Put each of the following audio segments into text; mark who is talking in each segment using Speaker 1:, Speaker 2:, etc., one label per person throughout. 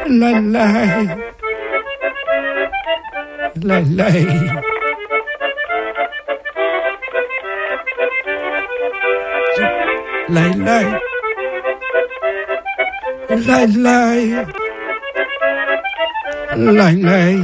Speaker 1: La lai. La lai. Lai lai. Lai lai. Lai lai.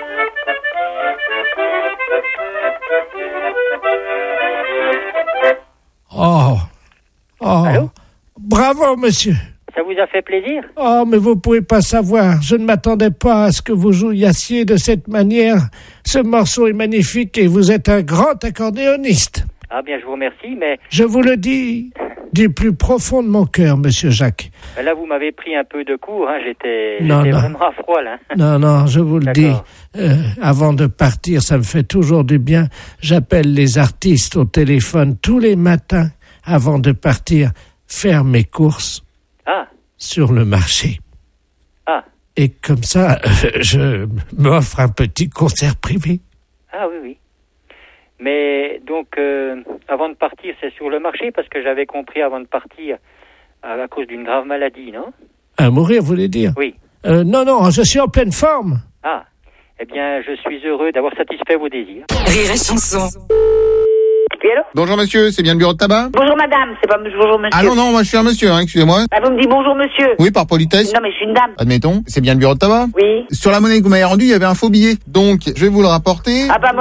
Speaker 1: Oh.
Speaker 2: Allô?
Speaker 1: Bravo, monsieur.
Speaker 2: Ça vous a fait plaisir?
Speaker 1: Oh, mais vous pouvez pas savoir. Je ne m'attendais pas à ce que vous jouissiez de cette manière. Ce morceau est magnifique et vous êtes un grand accordéoniste.
Speaker 2: Ah bien, je vous remercie, mais...
Speaker 1: Je vous le dis du plus profond de mon cœur, monsieur Jacques.
Speaker 2: Là, vous m'avez pris un peu de court, hein. J'étais
Speaker 1: Non.
Speaker 2: vraiment à froid, là.
Speaker 1: Non, je vous le dis.
Speaker 2: D'accord.
Speaker 1: Avant de partir, ça me fait toujours du bien. J'appelle les artistes au téléphone tous les matins avant de partir faire mes courses sur le marché. Et comme ça, je m'offre un petit concert privé.
Speaker 2: Ah oui. Mais donc, avant de partir, c'est sur le marché, parce que j'avais compris avant de partir, à cause d'une grave maladie, non?
Speaker 1: À mourir, vous voulez dire?
Speaker 2: Oui.
Speaker 1: Non, je suis en pleine forme.
Speaker 2: Ah, eh bien, je suis heureux d'avoir satisfait vos désirs.
Speaker 3: Rire et chanson.
Speaker 4: Oui, allô?
Speaker 5: Bonjour monsieur, c'est bien le bureau de tabac?
Speaker 4: Bonjour madame, c'est pas bonjour monsieur.
Speaker 5: Ah non, moi je suis un monsieur, excusez-moi.
Speaker 4: Bah vous me dites bonjour monsieur.
Speaker 5: Oui, par politesse.
Speaker 4: Non mais je suis une dame.
Speaker 5: Admettons, c'est bien le bureau de tabac?
Speaker 4: Oui.
Speaker 5: Sur la monnaie que vous m'avez rendue, il y avait un faux billet. Donc, je vais vous le rapporter.
Speaker 4: Ah bah moi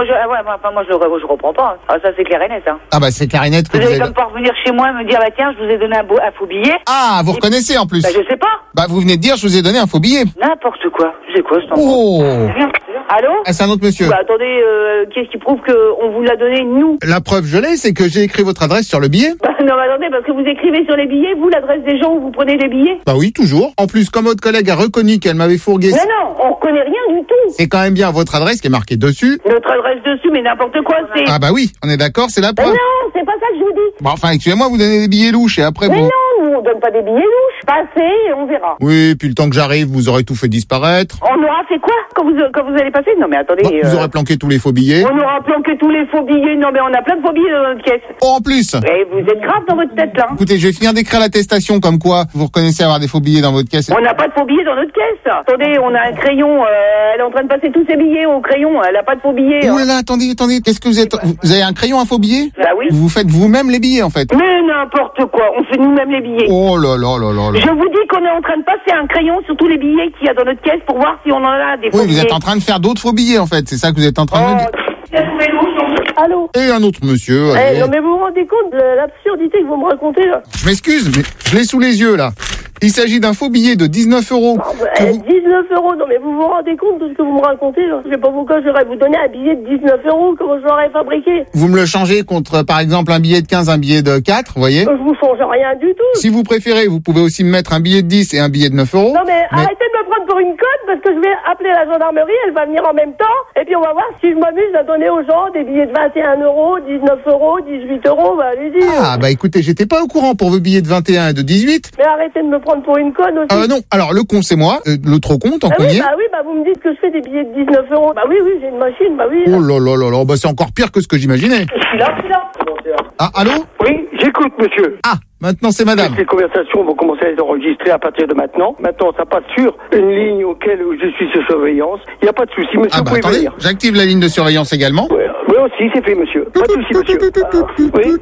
Speaker 4: je reprends pas. Ah ça c'est clair et net hein.
Speaker 5: Ah bah c'est clair et net que
Speaker 4: vous allez comme pas revenir chez moi et me dire bah tiens je vous ai donné un faux billet.
Speaker 5: Ah, vous reconnaissez en plus.
Speaker 4: Bah je sais pas.
Speaker 5: Bah vous venez de dire je vous ai donné un faux billet.
Speaker 4: N'importe quoi. C'est quoi ce temps?
Speaker 5: Oh.
Speaker 4: Allô?
Speaker 5: Ah, c'est un autre monsieur.
Speaker 4: Bah attendez, qu'est-ce qui prouve qu'on vous l'a donné nous?
Speaker 5: La preuve je l'ai, c'est que j'ai écrit votre adresse sur le billet.
Speaker 4: Bah non mais attendez, parce que vous écrivez sur les billets, vous l'adresse des gens où vous prenez les billets?
Speaker 5: Bah oui, toujours. En plus, comme votre collègue a reconnu qu'elle m'avait fourgué...
Speaker 4: Mais non, on reconnaît rien du tout.
Speaker 5: C'est quand même bien votre adresse qui est marquée dessus.
Speaker 4: Notre adresse dessus, mais n'importe quoi c'est...
Speaker 5: Ah bah oui, on est d'accord, c'est la preuve.
Speaker 4: Non, c'est pas ça que je vous dis.
Speaker 5: Bon, enfin, excusez-moi, vous donnez des billets louches et après
Speaker 4: Mais
Speaker 5: vous...
Speaker 4: non, nous on donne pas des billets louches. Passez et on verra.
Speaker 5: Oui, puis le temps que j'arrive, vous aurez tout fait disparaître.
Speaker 4: On aura fait quoi quand vous allez passer? Non mais attendez...
Speaker 5: Bon, vous aurez planqué tous les faux billets.
Speaker 4: On aura planqué tous les faux billets. Non mais on a plein de faux billets dans notre caisse.
Speaker 5: Oh, en plus.
Speaker 4: Et vous êtes grave dans votre tête là.
Speaker 5: Écoutez, je vais finir d'écrire l'attestation comme quoi vous reconnaissez avoir des faux billets dans votre caisse.
Speaker 4: On n'a pas de faux billets dans notre caisse. Attendez, on a un crayon. Elle est en train de passer tous ses billets au crayon. Elle a pas de faux billets.
Speaker 5: Oh là là, attendez. Qu'est-ce que vous êtes... Vous avez un crayon à faux billets?
Speaker 4: Bah oui.
Speaker 5: Vous faites vous-même les billets en fait.
Speaker 4: Mais n'importe quoi. On fait nous-mêmes les billets.
Speaker 5: Oh là là là là là.
Speaker 4: Je vous dis qu'on est en train de passer un crayon sur tous les billets qu'il y a dans notre caisse pour voir si on en a des faux
Speaker 5: Oui,
Speaker 4: billets.
Speaker 5: vous êtes en train de faire d'autres faux billets en fait. C'est ça que vous êtes en train de me dire.
Speaker 4: Allô?
Speaker 5: Et un autre monsieur. allez.
Speaker 4: Non mais vous vous rendez compte de l'absurdité que vous me racontez là?
Speaker 5: Je m'excuse, mais je l'ai sous les yeux là. Il s'agit d'un faux billet de 19 €.
Speaker 4: 19 €, non mais vous vous rendez compte de ce que vous me racontez là? Je sais pas pourquoi j'aurais vous donner un billet de 19 €, comment je l'aurais fabriqué?
Speaker 5: Vous me le changez contre par exemple un billet de 15, un billet de 4, vous voyez?
Speaker 4: Je vous change rien du tout.
Speaker 5: Si vous préférez, vous pouvez aussi me mettre un billet de 10 et un billet de 9 €.
Speaker 4: Non mais arrêtez de me prendre pour une conne parce que je vais appeler la gendarmerie, elle va venir en même temps et puis on va voir si je m'amuse à donner aux gens des billets de 21 €, 19 €, 18 €, bah allez-y.
Speaker 5: Ah bah écoutez, j'étais pas au courant pour vos billets de 21 et de 18.
Speaker 4: Mais arrêtez de me prendre pour une conne aussi.
Speaker 5: Non, alors le con c'est moi, le trop con tant qu'on y est.
Speaker 4: Bah vous me dites que je fais des billets de 19 €. Bah oui, j'ai une machine, bah oui.
Speaker 5: Oh là là là là, bah c'est encore pire que ce que j'imaginais.
Speaker 4: Je suis là.
Speaker 5: Ah, allô?
Speaker 6: Oui, j'écoute, monsieur.
Speaker 5: Ah, maintenant c'est madame.
Speaker 6: Les conversations vont commencer à être enregistrées à partir de maintenant. Maintenant, ça passe sur une ligne auquel je suis sous surveillance. Il n'y a pas de souci, monsieur,
Speaker 5: Ah
Speaker 6: vous
Speaker 5: bah
Speaker 6: pouvez
Speaker 5: attendez,
Speaker 6: venir.
Speaker 5: j'active la ligne de surveillance également.
Speaker 6: Oui, aussi, c'est fait, monsieur. Pas de souci, monsieur. Oui.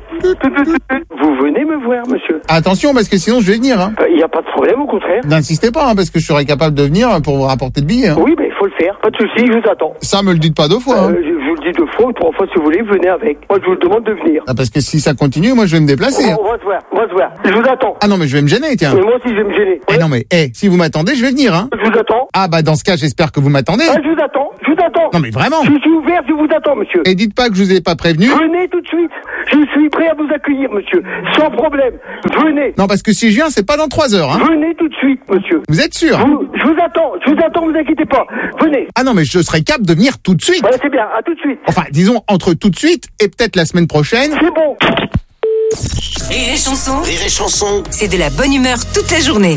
Speaker 6: Vous venez me voir, monsieur.
Speaker 5: Attention, parce que sinon je vais venir.
Speaker 6: Il n'y a pas de problème, au contraire.
Speaker 5: N'insistez pas, parce que je serai capable de venir pour vous rapporter le billet.
Speaker 6: Oui, mais il faut le faire. Pas de souci, je vous attends.
Speaker 5: Ça, me le dites pas deux fois.
Speaker 6: Je vous le dis 2 fois ou 3 fois si vous voulez, venez avec. Moi, je vous demande de venir.
Speaker 5: Ah, parce que si ça continue, moi je vais me déplacer.
Speaker 6: On va se voir. Je vous attends.
Speaker 5: Ah non, mais je vais me gêner, tiens.
Speaker 6: Mais moi aussi, je vais me gêner.
Speaker 5: Eh non, mais, si vous m'attendez, je vais venir,
Speaker 6: Je vous attends.
Speaker 5: Ah bah dans ce cas, j'espère que vous m'attendez.
Speaker 6: Je vous attends.
Speaker 5: Non mais vraiment.
Speaker 6: Je suis ouvert, je vous attends, monsieur.
Speaker 5: Et dites pas que je vous ai pas prévenu.
Speaker 6: Venez tout de suite. Je suis prêt à vous accueillir, monsieur. Sans problème. Venez.
Speaker 5: Non, parce que si je viens, c'est pas dans 3 heures,
Speaker 6: Venez tout de suite, monsieur.
Speaker 5: Vous êtes sûr?
Speaker 6: Je vous attends, vous inquiétez pas. Venez.
Speaker 5: Ah non, mais je serai capable de venir tout de suite.
Speaker 6: Voilà, c'est bien, à tout de suite.
Speaker 5: Enfin, disons, entre tout de suite et peut-être la semaine prochaine.
Speaker 6: C'est bon.
Speaker 3: Rire et chanson, c'est de la bonne humeur toute la journée.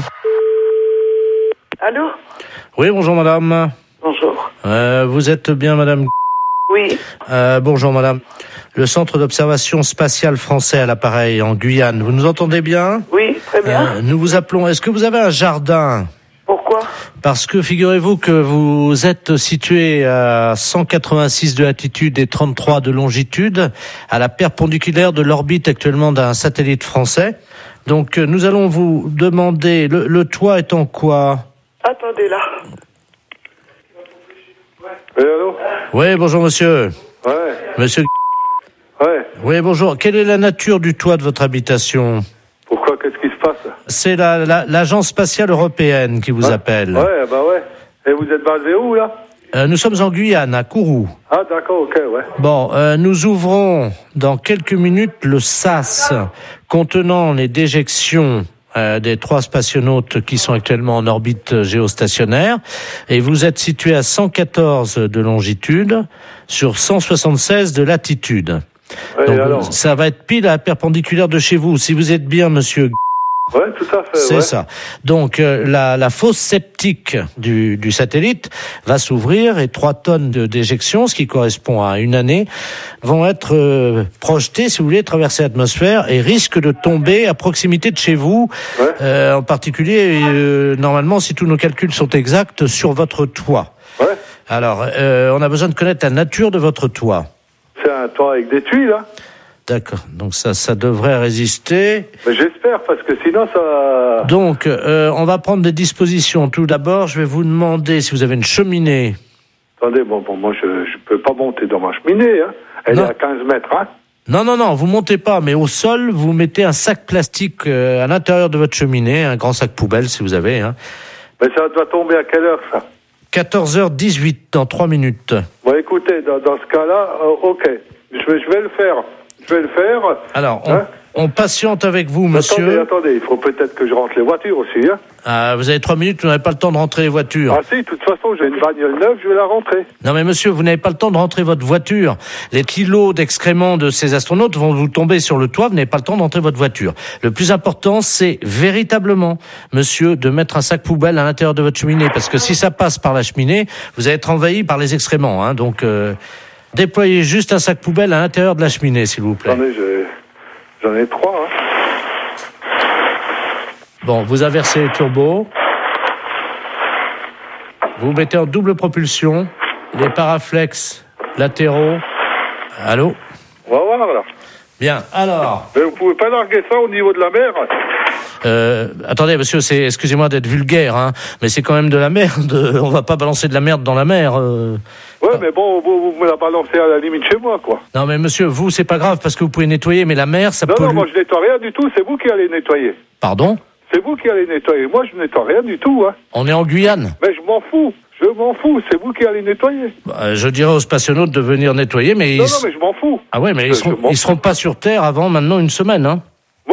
Speaker 4: Allô?
Speaker 7: Oui, bonjour madame.
Speaker 4: Bonjour.
Speaker 7: Vous êtes bien madame?
Speaker 4: Oui.
Speaker 7: Bonjour madame. Le centre d'observation spatiale français à l'appareil en Guyane. Vous nous entendez bien?
Speaker 4: Oui, très bien.
Speaker 7: Nous vous appelons. Est-ce que vous avez un jardin?
Speaker 6: Pourquoi?
Speaker 7: Parce que figurez-vous que vous êtes situé à 186 de latitude et 33 de longitude, à la perpendiculaire de l'orbite actuellement d'un satellite français. Donc nous allons vous demander, le toit est en quoi?
Speaker 6: Attendez là. Oui, allô?
Speaker 7: Oui, bonjour monsieur.
Speaker 6: Ouais.
Speaker 7: Monsieur.
Speaker 6: Ouais.
Speaker 7: Oui, bonjour. Quelle est la nature du toit de votre habitation?
Speaker 6: Pourquoi? Qu'est-ce qui se passe?
Speaker 7: C'est l'agence spatiale européenne qui vous appelle.
Speaker 6: Ouais, bah ouais. Et vous êtes basé où, là?
Speaker 7: Nous sommes en Guyane, à Kourou.
Speaker 6: Ah, d'accord, ok, ouais.
Speaker 7: Bon, nous ouvrons dans quelques minutes le SAS contenant les déjections des 3 spationautes qui sont actuellement en orbite géostationnaire. Et vous êtes situé à 114 de longitude sur 176 de latitude.
Speaker 6: Ouais,
Speaker 7: donc,
Speaker 6: alors
Speaker 7: ça va être pile à la perpendiculaire de chez vous. Si vous êtes bien, monsieur.
Speaker 6: Ouais, tout à fait.
Speaker 7: C'est ça. Donc, la fosse septique du satellite va s'ouvrir et 3 tonnes de déjection, ce qui correspond à une année, vont être projetées, si vous voulez, traverser l'atmosphère et risquent de tomber à proximité de chez vous. Ouais. En particulier, normalement, si tous nos calculs sont exacts, sur votre toit.
Speaker 6: Ouais.
Speaker 7: Alors, on a besoin de connaître la nature de votre toit.
Speaker 6: C'est un toit avec des tuiles, là.
Speaker 7: D'accord. Donc ça devrait résister.
Speaker 6: Mais j'espère, parce que sinon ça...
Speaker 7: Donc, on va prendre des dispositions. Tout d'abord, je vais vous demander si vous avez une cheminée.
Speaker 6: Attendez, bon, moi je peux pas monter dans ma cheminée, hein. Elle est à 15 mètres, hein.
Speaker 7: Non, vous montez pas, mais au sol, vous mettez un sac plastique à l'intérieur de votre cheminée, un grand sac poubelle si vous avez, hein.
Speaker 6: Mais ça doit tomber à quelle heure, ça?
Speaker 7: 14h18, dans 3 minutes.
Speaker 6: Bon, écoutez, dans ce cas-là, ok. Je vais le faire. Je vais le faire.
Speaker 7: Alors, on patiente avec vous, monsieur.
Speaker 6: Attendez, il faut peut-être que je rentre les voitures aussi, hein.
Speaker 7: Vous avez 3 minutes, vous n'avez pas le temps de rentrer les voitures.
Speaker 6: Ah si, de toute façon, j'ai une bagnole neuve, je vais la rentrer.
Speaker 7: Non mais monsieur, vous n'avez pas le temps de rentrer votre voiture. Les kilos d'excréments de ces astronautes vont vous tomber sur le toit, vous n'avez pas le temps de rentrer votre voiture. Le plus important, c'est véritablement, monsieur, de mettre un sac poubelle à l'intérieur de votre cheminée, parce que si ça passe par la cheminée, vous allez être envahi par les excréments, hein. Donc, déployez juste un sac poubelle à l'intérieur de la cheminée, s'il vous plaît.
Speaker 6: Attendez, j'en ai 3, hein.
Speaker 7: Bon, vous inversez les turbos. Vous mettez en double propulsion les paraflex latéraux. Allô?
Speaker 6: On va voir, là.
Speaker 7: Bien, alors...
Speaker 6: Mais vous pouvez pas larguer ça au niveau de la mer?
Speaker 7: Attendez, monsieur, excusez-moi d'être vulgaire, hein, mais c'est quand même de la merde. On va pas balancer de la merde dans la mer.
Speaker 6: Ouais, mais bon, vous me la balancez à la limite chez moi, quoi.
Speaker 7: Non, mais monsieur, vous, c'est pas grave parce que vous pouvez nettoyer, mais la mer, ça
Speaker 6: pollue.
Speaker 7: Non,
Speaker 6: moi je nettoie rien du tout, c'est vous qui allez nettoyer.
Speaker 7: Pardon?
Speaker 6: C'est vous qui allez nettoyer. Moi, je nettoie rien du tout, hein.
Speaker 7: On est en Guyane.
Speaker 6: Mais je m'en fous. C'est vous qui allez nettoyer.
Speaker 7: Je dirais aux spationautes de venir nettoyer, mais...
Speaker 6: Non, mais je m'en fous.
Speaker 7: Ah ouais, mais ils seront pas sur Terre avant maintenant une semaine, hein.
Speaker 6: Ouais,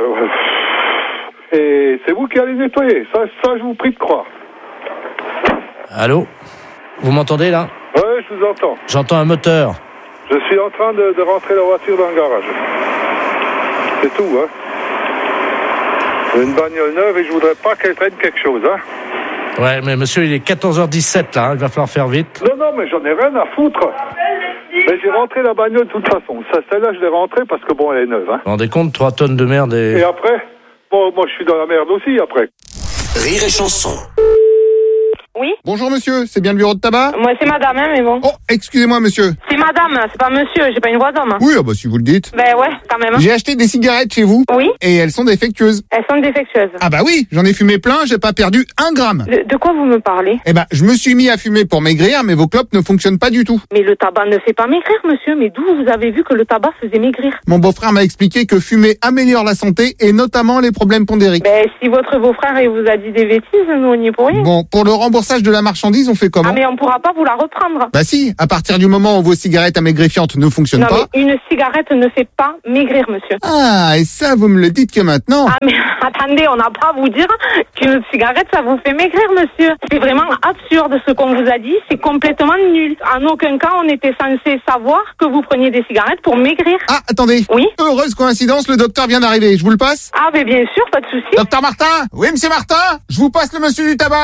Speaker 6: et c'est vous qui allez nettoyer. Ça, je vous prie de croire.
Speaker 7: Allô? Vous m'entendez, là?
Speaker 6: Ouais, je vous entends.
Speaker 7: J'entends un moteur.
Speaker 6: Je suis en train de rentrer la voiture dans le garage. C'est tout, hein. J'ai une bagnole neuve et je voudrais pas qu'elle traîne quelque chose, hein.
Speaker 7: Ouais, mais monsieur, il est 14h17, là, hein, il va falloir faire vite.
Speaker 6: Non, mais j'en ai rien à foutre. Mais j'ai rentré la bagnole de toute façon. Celle-là, je l'ai rentrée parce que bon, elle est neuve, hein.
Speaker 7: Vous vous rendez compte, 3 tonnes de merde et...
Speaker 6: Et après? Bon, moi, je suis dans la merde aussi, après.
Speaker 3: Rire et chanson.
Speaker 4: Oui.
Speaker 5: Bonjour monsieur, c'est bien le bureau de tabac?
Speaker 4: Moi c'est madame, hein, mais bon.
Speaker 5: Oh, excusez-moi monsieur.
Speaker 4: C'est madame, c'est pas monsieur, j'ai pas une voix d'homme.
Speaker 5: Oui, ah bah si vous le dites.
Speaker 4: Ben ouais, quand même.
Speaker 5: J'ai acheté des cigarettes chez vous.
Speaker 4: Oui.
Speaker 5: Et elles sont défectueuses.
Speaker 4: Elles sont défectueuses.
Speaker 5: Ah bah oui, j'en ai fumé plein, j'ai pas perdu 1 gramme.
Speaker 4: De quoi vous me parlez?
Speaker 5: Eh ben, je me suis mis à fumer pour maigrir, mais vos clopes ne fonctionnent pas du tout.
Speaker 4: Mais le tabac ne fait pas maigrir, monsieur, mais d'où vous avez vu que le tabac faisait maigrir?
Speaker 5: Mon beau-frère m'a expliqué que fumer améliore la santé et notamment les problèmes pondériques.
Speaker 4: Ben, si votre beau-frère vous a dit des bêtises, nous on n'y est pour rien.
Speaker 5: Bon, pour le remboursage de la marchandise, on fait comment?
Speaker 4: Ah mais on pourra pas vous la reprendre.
Speaker 5: Bah si, à partir du moment où vos cigarettes amaigrifiantes ne fonctionnent
Speaker 4: non,
Speaker 5: pas...
Speaker 4: mais une cigarette ne fait pas maigrir, monsieur.
Speaker 5: Ah, et ça, vous me le dites que maintenant.
Speaker 4: Ah mais attendez, on n'a pas à vous dire qu'une cigarette, ça vous fait maigrir, monsieur. C'est vraiment absurde ce qu'on vous a dit, c'est complètement nul. En aucun cas, on était censé savoir que vous preniez des cigarettes pour maigrir.
Speaker 5: Ah, attendez.
Speaker 4: Oui.
Speaker 5: Heureuse coïncidence, le docteur vient d'arriver. Je vous le passe?
Speaker 4: Ah mais bien sûr, pas de souci.
Speaker 5: Docteur Martin? Oui, monsieur Martin? Je vous passe le monsieur du tabac.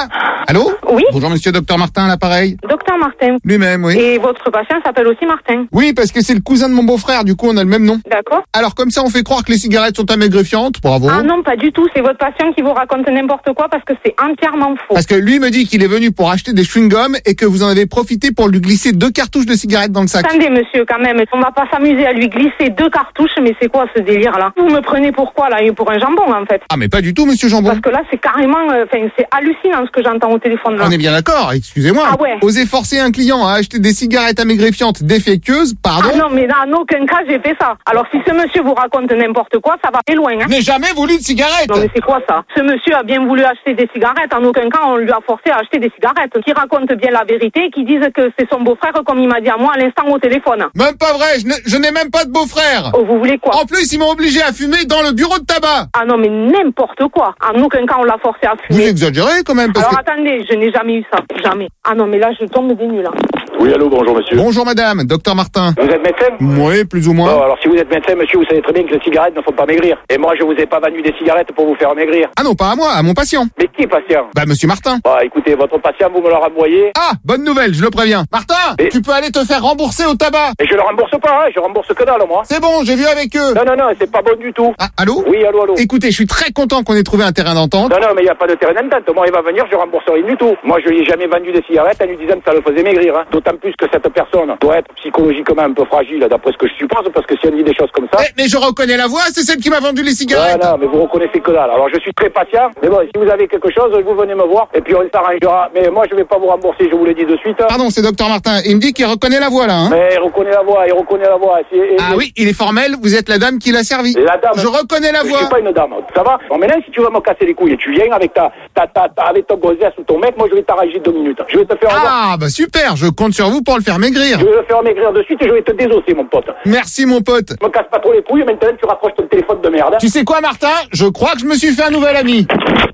Speaker 5: Allô?
Speaker 4: Oui.
Speaker 5: Bonjour monsieur Docteur Martin, à l'appareil.
Speaker 4: Docteur Martin.
Speaker 5: Lui-même, oui.
Speaker 4: Et votre patient s'appelle aussi Martin.
Speaker 5: Oui, parce que c'est le cousin de mon beau-frère, du coup on a le même nom.
Speaker 4: D'accord.
Speaker 5: Alors comme ça on fait croire que les cigarettes sont amaigrifiantes, bravo.
Speaker 4: Ah non, pas du tout. C'est votre patient qui vous raconte n'importe quoi parce que c'est entièrement faux.
Speaker 5: Parce que lui me dit qu'il est venu pour acheter des chewing-gums et que vous en avez profité pour lui glisser 2 cartouches de cigarettes dans le sac.
Speaker 4: Attendez monsieur, quand même, on va pas s'amuser à lui glisser 2 cartouches, mais c'est quoi ce délire-là? Vous me prenez pour quoi là? Pour un jambon en fait.
Speaker 5: Ah mais pas du tout monsieur Jambon.
Speaker 4: Parce que là c'est carrément, c'est hallucinant ce que j'entends au téléphone là.
Speaker 5: On est bien d'accord, excusez-moi.
Speaker 4: Ah ouais.
Speaker 5: Oser forcer un client à acheter des cigarettes amaigrifiantes défectueuses, pardon.
Speaker 4: Ah non, mais en aucun cas j'ai fait ça. Alors si ce monsieur vous raconte n'importe quoi, ça va aller loin. Hein.
Speaker 5: Je n'ai jamais voulu de cigarettes.
Speaker 4: Non mais c'est quoi ça? Ce monsieur a bien voulu acheter des cigarettes, en aucun cas on lui a forcé à acheter des cigarettes. Qui raconte bien la vérité, qui disent que c'est son beau-frère comme il m'a dit à moi à l'instant au téléphone.
Speaker 5: Même pas vrai, je n'ai même pas de beau-frère.
Speaker 4: Oh, vous voulez quoi?
Speaker 5: En plus, ils m'ont obligé à fumer dans le bureau de tabac.
Speaker 4: Ah non mais n'importe quoi. En aucun cas on l'a forcé à
Speaker 5: Vous
Speaker 4: fumer.
Speaker 5: exagérez quand même parce
Speaker 4: Alors
Speaker 5: que...
Speaker 4: attendez, je n'ai jamais eu ça, jamais. Ah non mais là je tombe des nuls là.
Speaker 6: Oui, allô, bonjour monsieur.
Speaker 5: Bonjour madame, docteur Martin.
Speaker 6: Vous êtes médecin?
Speaker 5: Oui, plus ou moins.
Speaker 6: Bon, alors si vous êtes médecin, monsieur, vous savez très bien que les cigarettes ne font pas maigrir. Et moi, je vous ai pas vendu des cigarettes pour vous faire maigrir.
Speaker 5: Ah non, pas à moi, à mon patient.
Speaker 6: Mais qui est patient?
Speaker 5: Bah monsieur Martin.
Speaker 6: Bah écoutez, votre patient, vous me le renvoyez.
Speaker 5: Ah, bonne nouvelle, je le préviens. Martin,
Speaker 6: Et-
Speaker 5: tu peux aller te faire rembourser au tabac.
Speaker 6: Et je le rembourse pas, hein, je rembourse que dalle, moi.
Speaker 5: C'est bon, j'ai vu avec eux.
Speaker 6: Non, non, non, c'est pas bon du tout.
Speaker 5: Ah, allô?
Speaker 6: Oui, allô, allô.
Speaker 5: Écoutez, je suis très content qu'on ait trouvé un terrain d'entente.
Speaker 6: Non, non, mais il n'y a pas de terrain d'entente. Moi, il va venir, je rembourse rien du tout. Moi, je lui ai jamais vendu des cigarettes en lui disant que ça le faisait maigrir. Hein. D'autant plus que cette personne doit être psychologiquement un peu fragile, d'après ce que je suppose, parce que si on dit des choses comme ça...
Speaker 5: Mais je reconnais la voix, c'est celle qui m'a vendu les cigarettes.
Speaker 6: Non, mais vous reconnaissez que dalle. Alors, je suis très patient. Mais bon, si vous avez quelque chose, vous venez me voir et puis on s'arrangera. Mais moi, je vais pas vous rembourser, je vous l'ai dit de suite.
Speaker 5: Pardon, c'est docteur Martin. Il me dit qu'il reconnaît la voix là. Hein.
Speaker 6: Mais il reconnaît la voix, il reconnaît la voix.
Speaker 5: Ah oui, il est formel, vous êtes la dame qui l'a servi.
Speaker 6: La dame.
Speaker 5: Je reconnais la
Speaker 6: Je
Speaker 5: voix.
Speaker 6: suis pas une dame. Ça va? Bon, maintenant, si tu veux me casser les couilles, tu viens avec avec ton grossesse ou ton mec, moi, je vais t'arranger 2 minutes. Je vais te faire
Speaker 5: Ah, bah super, je compte sur vous pour le faire maigrir.
Speaker 6: Je vais le faire maigrir de suite et je vais te désosser, mon pote.
Speaker 5: Merci mon pote.
Speaker 6: Me casse pas trop les couilles, maintenant tu rapproches ton téléphone de merde.
Speaker 5: Tu sais quoi Martin? Je crois que je me suis fait un nouvel ami.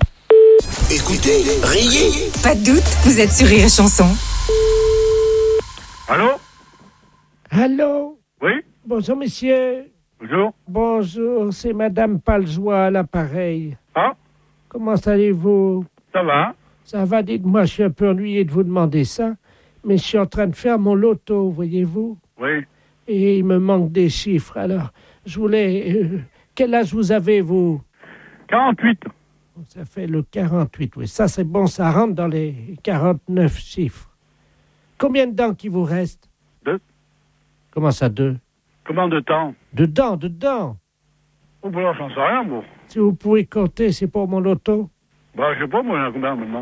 Speaker 3: Écoutez, riez. Pas de doute, vous êtes sur Rire et Chanson.
Speaker 6: Allô?
Speaker 1: Allô?
Speaker 6: Oui?
Speaker 1: Bonjour, monsieur.
Speaker 6: Bonjour.
Speaker 1: Bonjour, c'est Madame Paljoie à l'appareil.
Speaker 6: Ah?
Speaker 1: Comment allez-vous?
Speaker 6: Ça va?
Speaker 1: Ça va, dites-moi, je suis un peu ennuyé de vous demander ça, mais je suis en train de faire mon loto, voyez-vous?
Speaker 6: Oui.
Speaker 1: Et il me manque des chiffres, alors je voulais... quel âge vous avez, vous?
Speaker 6: 48.
Speaker 1: Ça fait le 48, oui. Ça, c'est bon, ça rentre dans les 49 chiffres. Combien de dents qui vous reste?
Speaker 6: 2.
Speaker 1: Comment ça, 2?
Speaker 6: Combien de temps?
Speaker 1: Dedans.
Speaker 6: Oh, bah, j'en sais rien, moi.
Speaker 1: Si vous pouvez compter, c'est pour mon loto.
Speaker 6: Bah, je sais pas, moi, il y en a combien maintenant?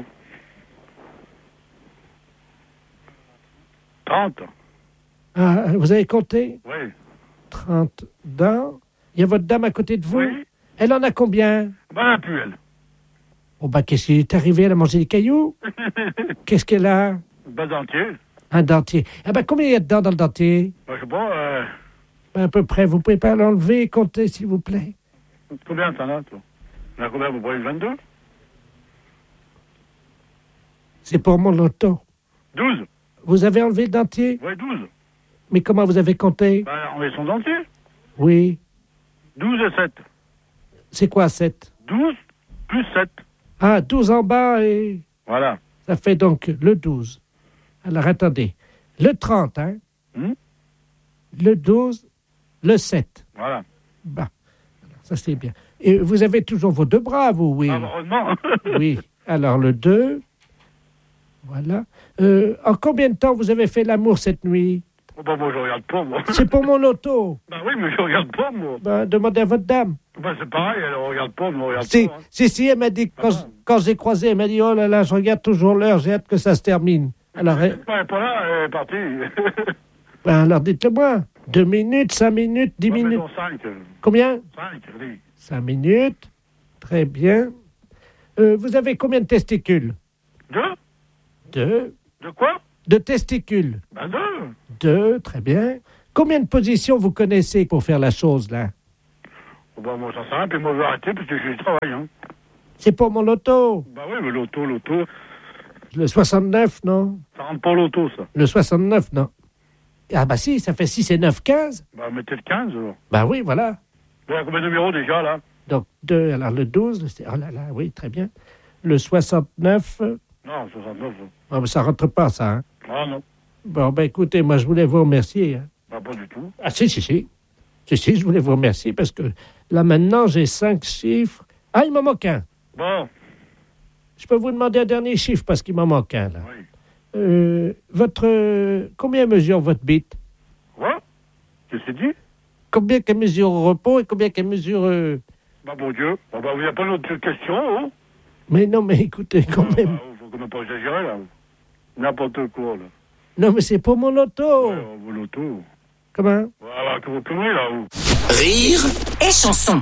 Speaker 6: 30.
Speaker 1: Ah, vous avez compté?
Speaker 6: Oui.
Speaker 1: 30 dents. Il y a votre dame à côté de vous?
Speaker 6: Oui.
Speaker 1: Elle en a combien?
Speaker 6: Bah, elle a plus, elle.
Speaker 1: Oh, bah, qu'est-ce qui est arrivé? Elle a mangé des cailloux? Qu'est-ce qu'elle a?
Speaker 6: Bah, dentier.
Speaker 1: Un dentier. Ah, bah, combien il y a de dents dans le dentier?
Speaker 6: Bah, je sais pas,
Speaker 1: Ben, à peu près. Vous pouvez pas l'enlever et compter, s'il vous plaît?
Speaker 6: combien t'en as, toi? Il y en a combien, vous prenez 22?
Speaker 1: C'est pour mon loto.
Speaker 6: 12.
Speaker 1: Vous avez enlevé le dentier?
Speaker 6: Oui, 12.
Speaker 1: Mais comment vous avez compté?
Speaker 6: Bah, on met son dentier.
Speaker 1: Oui.
Speaker 6: 12 et 7.
Speaker 1: C'est quoi, 7?
Speaker 6: 12 plus 7.
Speaker 1: Ah, 12 en bas et...
Speaker 6: Voilà.
Speaker 1: Ça fait donc le 12. Alors, attendez. Le 30, hein? Le 12, le 7.
Speaker 6: Voilà.
Speaker 1: Bah, alors, ça c'est bien. Et vous avez toujours vos 2 bras, vous, oui?
Speaker 6: Heureusement.
Speaker 1: Oui. Alors, le 2. Voilà. En combien de temps vous avez fait l'amour cette nuit?
Speaker 6: Oh, bah, moi, je regarde pas, moi.
Speaker 1: C'est pour mon loto.
Speaker 6: Bah oui, mais je regarde pas, moi.
Speaker 1: Ben, demandez à votre dame.
Speaker 6: Bah, c'est pareil, elle regarde pas, mais on regarde
Speaker 1: Si,
Speaker 6: pas. Hein.
Speaker 1: si, elle m'a dit, quand j'ai croisé, elle m'a dit, oh là là, je regarde toujours l'heure, j'ai hâte que ça se termine. Alors,
Speaker 6: Elle est pas là, elle est partie.
Speaker 1: ben, alors dites-le-moi. 2 minutes, 5 minutes, 10 minutes.
Speaker 6: 5.
Speaker 1: Combien?
Speaker 6: 5, oui.
Speaker 1: 5 minutes. Très bien. Vous avez combien de testicules?
Speaker 6: 2?
Speaker 1: 2.
Speaker 6: De quoi?
Speaker 1: De testicules?
Speaker 6: Bah, 2.
Speaker 1: 2, très bien. Combien de positions vous connaissez pour faire la chose, là?
Speaker 6: Oh, bah, moi, ça sert à rien, puis moi, je vais arrêter, parce que j'ai du travail, hein.
Speaker 1: C'est pour mon loto.
Speaker 6: Bah oui, mais l'auto.
Speaker 1: Le 69, non?
Speaker 6: Ça rentre pas l'auto, ça.
Speaker 1: Le 69, non. Ah bah si, ça fait 6 et 9, 15.
Speaker 6: Bah, mettez le 15, alors.
Speaker 1: Bah oui, voilà.
Speaker 6: Il y a combien de numéros, déjà, là?
Speaker 1: Donc 2, alors le 12, oh là là, oui, très bien. Le 69,
Speaker 8: Non, 69.
Speaker 1: Ah, mais ça rentre pas, ça, hein?
Speaker 8: Ah non.
Speaker 1: Bon, ben écoutez, moi, je voulais vous remercier. Hein.
Speaker 8: Pas du tout.
Speaker 1: Ah, si, je voulais vous remercier parce que là, maintenant, j'ai 5 chiffres. Ah, il m'en manque un.
Speaker 8: Bon.
Speaker 1: Je peux vous demander un dernier chiffre parce qu'il m'en manque un, là.
Speaker 8: Oui.
Speaker 1: Combien mesure votre bite?
Speaker 8: Quoi? Qu'est-ce que c'est dit?
Speaker 1: Combien qu'elle mesure au repos et combien qu'elle mesure...
Speaker 8: Bah, mon Dieu. Bah, il n'y a pas d'autre question, hein?
Speaker 1: Mais non, mais écoutez, quand même...
Speaker 8: Faut qu'on n'a pas exagéré, là. N'importe quoi, là.
Speaker 1: Non, mais c'est pour mon loto.
Speaker 8: Ouais, vos lotos.
Speaker 1: Comment?
Speaker 8: Voilà, que vous conneries, là, vous.
Speaker 3: Rire et chanson.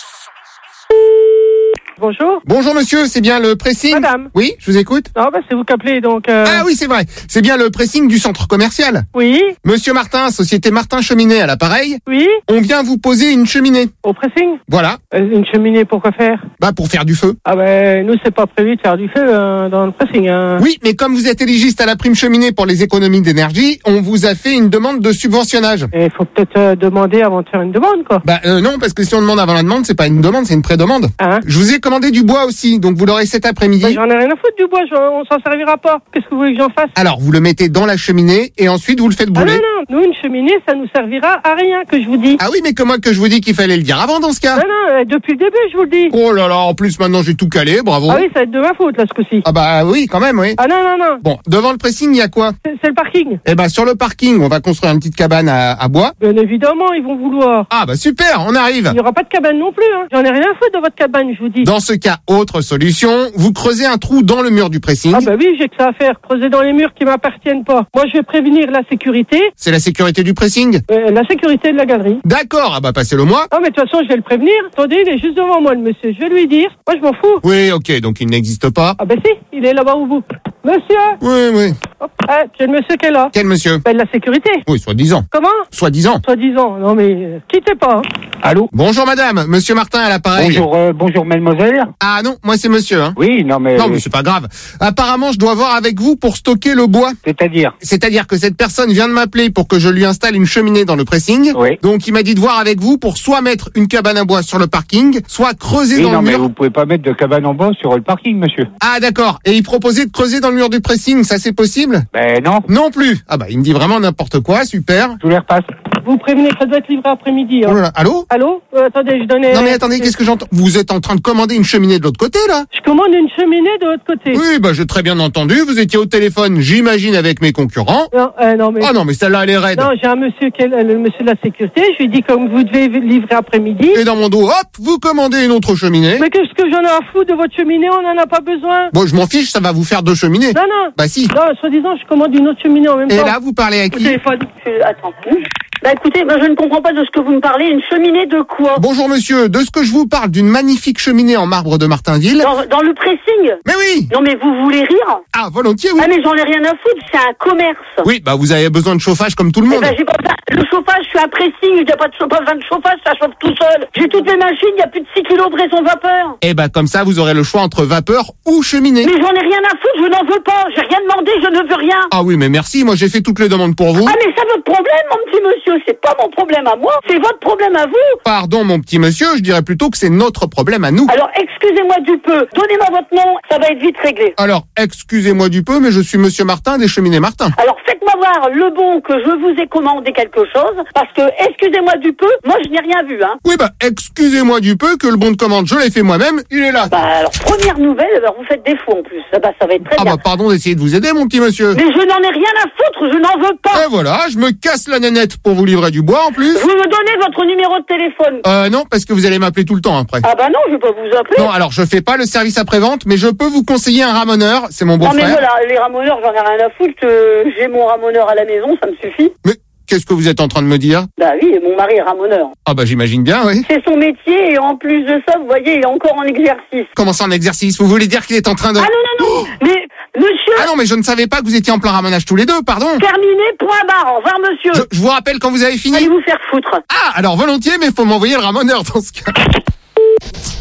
Speaker 4: Bonjour.
Speaker 5: Bonjour monsieur, c'est bien le pressing?
Speaker 4: Madame.
Speaker 5: Oui, je vous écoute.
Speaker 4: Non, bah c'est vous qui appelez, donc...
Speaker 5: Ah oui, c'est vrai. C'est bien le pressing du centre commercial.
Speaker 4: Oui.
Speaker 5: Monsieur Martin, société Martin Cheminée à l'appareil.
Speaker 4: Oui.
Speaker 5: On vient vous poser une cheminée.
Speaker 4: Au pressing?
Speaker 5: Voilà.
Speaker 4: Une cheminée, pour quoi faire?
Speaker 5: Bah, pour faire du feu.
Speaker 4: Ah ben, nous, c'est pas prévu de faire du feu dans le pressing. Hein.
Speaker 5: Oui, mais comme vous êtes éligiste à la prime cheminée pour les économies d'énergie, on vous a fait une demande de subventionnage.
Speaker 4: Et il faut peut-être demander avant de faire une demande, quoi.
Speaker 5: Bah non, parce que si on demande avant la demande, c'est pas une demande, c'est une pré-demande.
Speaker 4: Hein?
Speaker 5: Je vous ai commandé du bois aussi, donc vous l'aurez cet après-midi.
Speaker 4: Bah, j'en ai rien à foutre du bois, on s'en servira pas. Qu'est-ce que vous voulez que j'en fasse?
Speaker 5: Alors, vous le mettez dans la cheminée et ensuite vous le faites brûler.
Speaker 4: Ah non, nous, une cheminée, ça nous servira à rien, que je vous dis.
Speaker 5: Ah oui, mais comment que je vous dis qu'il fallait le dire avant dans ce cas?
Speaker 4: Non, depuis le début, je vous le dis.
Speaker 5: Oh là là, en plus maintenant j'ai tout calé, bravo.
Speaker 4: Ah oui, ça va être de ma faute, là, ce coup-ci.
Speaker 5: Ah bah oui, quand même, oui.
Speaker 4: Ah non.
Speaker 5: Bon, devant le pressing, il y a quoi?
Speaker 4: C'est le parking.
Speaker 5: Eh ben sur le parking, on va construire une petite cabane à bois.
Speaker 4: Bien évidemment, ils vont vouloir.
Speaker 5: Ah bah super, on arrive.
Speaker 4: Il n'y aura pas de cabane non plus, hein. J'en ai rien à foutre de votre cabane, je vous dis.
Speaker 5: Dans ce cas, autre solution, vous creusez un trou dans le mur du pressing.
Speaker 4: Ah bah oui, j'ai que ça à faire, creuser dans les murs qui m'appartiennent pas. Moi, je vais prévenir la sécurité.
Speaker 5: C'est la sécurité du pressing?
Speaker 4: La sécurité de la galerie.
Speaker 5: D'accord, ah bah passez-le moi.
Speaker 4: Ah mais de toute façon, je vais le prévenir. Attendez, il est juste devant moi, le monsieur. Je vais lui dire. Moi, je m'en fous.
Speaker 5: Oui, ok, donc il n'existe pas.
Speaker 4: Ah ben si, il est là-bas au bout. Monsieur!
Speaker 5: Oui.
Speaker 4: Hop, c'est le monsieur qui est là.
Speaker 5: Quel monsieur?
Speaker 4: Ben, de la sécurité.
Speaker 5: Oui, soi-disant.
Speaker 4: Comment?
Speaker 5: Soi-disant.
Speaker 4: Soi-disant. Non mais, quittez pas. Hein.
Speaker 9: Allô?
Speaker 5: Bonjour madame, monsieur Martin à l'appareil.
Speaker 9: Bonjour mademoiselle.
Speaker 5: Ah non, moi c'est monsieur, hein.
Speaker 9: Oui, non mais
Speaker 5: c'est pas grave. Apparemment, je dois voir avec vous pour stocker le bois. C'est-à-dire que cette personne vient de m'appeler pour que je lui installe une cheminée dans le pressing.
Speaker 9: Oui.
Speaker 5: Donc il m'a dit de voir avec vous pour soit mettre une cabane à bois sur le parking, soit creuser dans le mur.
Speaker 9: mais vous pouvez pas mettre de cabane en bois sur le parking, monsieur.
Speaker 5: Ah d'accord. Et il proposait de creuser dans le mur du pressing, ça c'est possible?
Speaker 9: Ben non.
Speaker 5: Non plus. Ah bah il me dit vraiment n'importe quoi, super.
Speaker 9: Je vous les repasse.
Speaker 4: Vous prévenez que ça doit être livré après-midi. Hein.
Speaker 5: Oh là là. Allô?
Speaker 4: Attendez, je donnais...
Speaker 5: Non mais attendez, qu'est-ce que j'entends? Vous êtes en train de commander une cheminée de l'autre côté là?
Speaker 4: Je commande une cheminée de l'autre côté.
Speaker 5: Oui, bah j'ai très bien entendu, vous étiez au téléphone, j'imagine, avec mes concurrents.
Speaker 4: Non mais...
Speaker 5: Ah non mais celle-là elle est raide.
Speaker 4: Non, j'ai un monsieur qui est le monsieur de la sécurité, je lui dis comme vous devez livrer après-midi.
Speaker 5: Et dans mon dos, hop, vous commandez une autre cheminée.
Speaker 4: Mais qu'est-ce que j'en ai à foutre de votre cheminée? On n'en a pas besoin.
Speaker 5: Bon, je m'en fiche, ça va vous faire 2 cheminées.
Speaker 4: Non.
Speaker 5: Bah si.
Speaker 4: Non, soi-disant, je commande une autre cheminée en même temps.
Speaker 5: Et là, vous parlez à qui?
Speaker 4: Au téléphone.
Speaker 10: Attends. Bah écoutez, je ne comprends pas de ce que vous me parlez. Une cheminée de quoi?
Speaker 5: Bonjour monsieur, de ce que je vous parle, d'une magnifique cheminée en marbre de Martinville.
Speaker 10: Dans le pressing?
Speaker 5: Mais oui.
Speaker 10: Non mais vous voulez rire?
Speaker 5: Ah, volontiers, oui.
Speaker 10: Ah mais j'en ai rien à foutre, c'est un commerce.
Speaker 5: Oui, bah vous avez besoin de chauffage comme tout le monde.
Speaker 10: J'ai pas besoin. Le chauffage, je suis un pressing, il n'y a pas besoin de chauffage, ça chauffe tout seul. J'ai toutes les machines, il y a plus de 6 kilos de raison vapeur.
Speaker 5: Et bah comme ça, vous aurez le choix entre vapeur ou cheminée.
Speaker 10: Mais j'en ai rien à foutre, je n'en veux pas. J'ai rien demandé, je ne veux rien.
Speaker 5: Ah oui, mais merci, moi j'ai fait toutes les demandes pour vous.
Speaker 10: Ah mais ça votre problème, mon petit monsieur, c'est pas mon problème à moi, c'est votre problème à vous.
Speaker 5: Pardon mon petit monsieur, je dirais plutôt que c'est notre problème à nous.
Speaker 10: Alors excusez-moi du peu, donnez-moi votre nom, ça va être vite réglé.
Speaker 5: Alors excusez-moi du peu, mais je suis monsieur Martin des Cheminées Martin.
Speaker 10: Alors faites-moi voir le bon que je vous ai commandé quelque chose, parce que excusez-moi du peu, moi je n'ai rien vu, hein.
Speaker 5: Oui bah excusez-moi du peu que le bon de commande je l'ai fait moi-même, il est là.
Speaker 10: Bah alors première nouvelle, vous faites défaut en plus, ça va être très bien.
Speaker 5: Ah bah pardon d'essayer de vous aider mon petit monsieur.
Speaker 10: Mais je n'en ai rien à foutre, je n'en veux pas.
Speaker 5: Et voilà, je me casse la nénette pour vous livrer du bois en plus.
Speaker 10: Vous me donnez votre numéro de téléphone?
Speaker 5: Non, parce que vous allez m'appeler tout le temps après.
Speaker 10: Ah bah non, je vais pas vous appeler.
Speaker 5: Non, alors je fais pas le service après-vente, mais je peux vous conseiller un ramoneur, c'est mon beau-frère.
Speaker 10: Non mais voilà, les ramoneurs, j'en ai rien à foutre, j'ai mon ramoneur à la maison, ça me suffit.
Speaker 5: Mais qu'est-ce que vous êtes en train de me dire?
Speaker 10: Bah oui, mon mari est ramoneur.
Speaker 5: Ah bah j'imagine bien, oui.
Speaker 10: C'est son métier et en plus de ça, vous voyez, il est encore en exercice.
Speaker 5: Comment ça en exercice? Vous voulez dire qu'il est en train de...
Speaker 10: Ah non, mais monsieur...
Speaker 5: Ah non, mais je ne savais pas que vous étiez en plein ramonage tous les deux, pardon.
Speaker 10: Terminé, point barre, au revoir monsieur.
Speaker 5: Je vous rappelle quand vous avez fini.
Speaker 10: Allez vous faire foutre.
Speaker 5: Ah, alors volontiers, mais faut m'envoyer le ramoneur dans ce cas.